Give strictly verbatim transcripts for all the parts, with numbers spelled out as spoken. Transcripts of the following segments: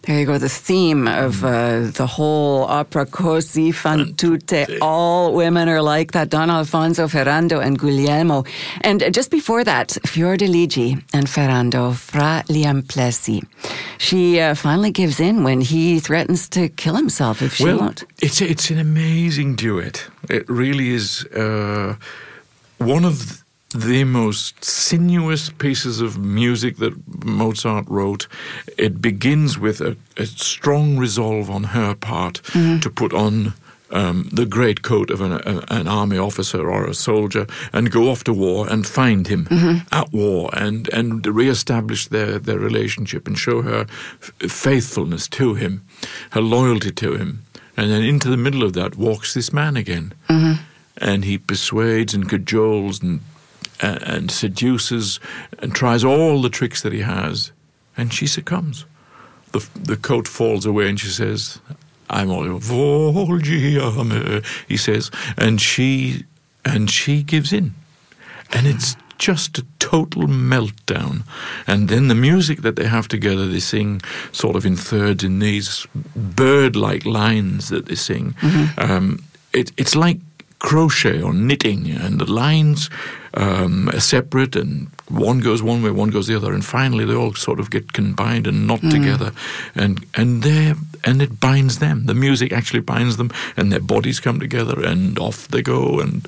There you go, the theme of uh, the whole opera, Così fan tutte. All women are like that. Don Alfonso, Ferrando, and Guglielmo. And just before that, Fiordiligi and Ferrando, Fra gli Amplessi. She uh, finally gives in when he threatens to kill himself if she well, won't. It's, it's an amazing duet. It really is uh, one of the most sinuous pieces of music that Mozart wrote. It begins with a, a strong resolve on her part mm-hmm. to put on um, the great coat of an, a, an army officer or a soldier and go off to war and find him mm-hmm. at war and, and reestablish their, their relationship and show her f- faithfulness to him, her loyalty to him. And then into the middle of that walks this man again. Mm-hmm. And he persuades and cajoles and and seduces and tries all the tricks that he has, and she succumbs. The the coat falls away, and she says, "I'm all Volgiame," he says, and she and she gives in, and it's just a total meltdown. And then the music that they have together, they sing sort of in thirds in these bird-like lines that they sing. Mm-hmm. Um, it, it's like crochet or knitting, and the lines um, are separate, and one goes one way, one goes the other, and finally they all sort of get combined and knot mm. together, and and they and it binds them. The music actually binds them, and their bodies come together, and off they go and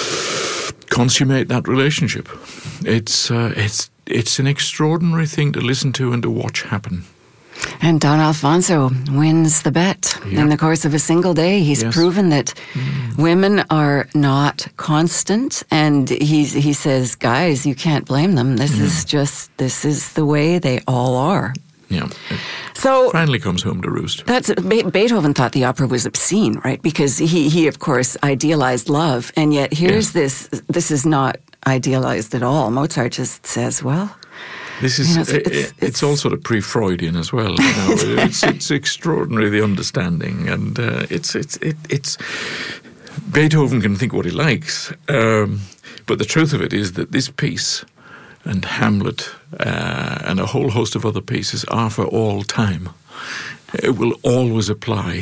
consummate that relationship. It's uh, it's it's an extraordinary thing to listen to and to watch happen. And Don Alfonso wins the bet. Yeah. In the course of a single day, he's yes. proven that mm. women are not constant. And he's, he says, guys, you can't blame them. This mm. is just, this is the way they all are. Yeah. So finally comes home to roost. That's Be- Beethoven thought the opera was obscene, right? Because he, he of course, idealized love. And yet here's yeah. this, this is not idealized at all. Mozart just says, well... This is, you know, it's, it's, it's, it's all sort of pre-Freudian as well. You know? it's, it's extraordinary, the understanding. And uh, it's, it's, it, it's, Beethoven can think what he likes. Um, but the truth of it is that this piece and Hamlet uh, and a whole host of other pieces are for all time. It will always apply.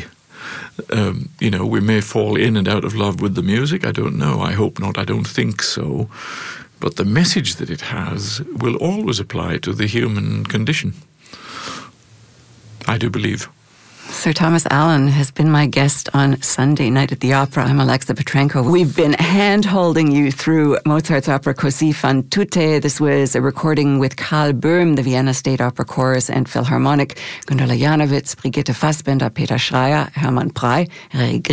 Um, you know, we may fall in and out of love with the music. I don't know. I hope not. I don't think so. But the message that it has will always apply to the human condition. I do believe. Sir Thomas Allen has been my guest on Sunday Night at the Opera. I'm Alexa Petrenko. We've been hand-holding you through Mozart's opera Così fan tutte. This was a recording with Karl Böhm, the Vienna State Opera Chorus and Philharmonic, Gundula Janowitz, Brigitte Fassbender, Peter Schreier, Hermann Prey,